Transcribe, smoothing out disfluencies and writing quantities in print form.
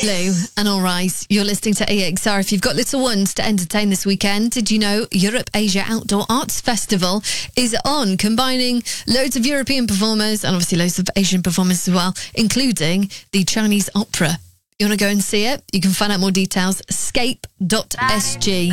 Blue and All Rise. You're listening to AXR. If you've got little ones to entertain this weekend, did you know Europe Asia Outdoor Arts Festival is on, combining loads of European performers and obviously loads of Asian performers as well, including the Chinese opera. You want to go and see it? You can find out more details, scape.sg.